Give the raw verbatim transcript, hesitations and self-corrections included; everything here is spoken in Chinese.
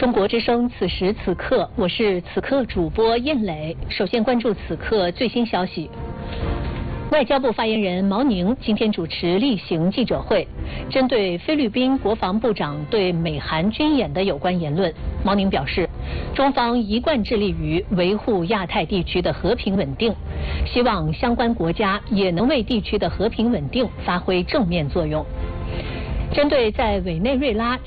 中国之声，此时此刻，我是此刻主播燕磊。首先关注此刻最新消息。外交部发言人毛宁今天主持例行记者会，针对菲律宾国防部长对美韩军演的有关言论，毛宁表示，中方一贯致力于维护亚太地区的和平稳定，希望相关国家也能为地区的和平稳定发挥正面作用。针对在委内瑞拉